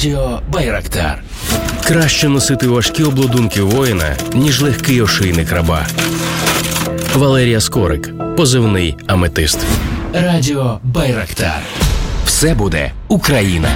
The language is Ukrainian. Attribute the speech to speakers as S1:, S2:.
S1: Радіо Байрактар.
S2: Краще носити важкі обладунки воїна, ніж легкий ошийник раба. Валерія Скорик, позивний Аметист.
S1: Радіо Байрактар. Все буде Україна.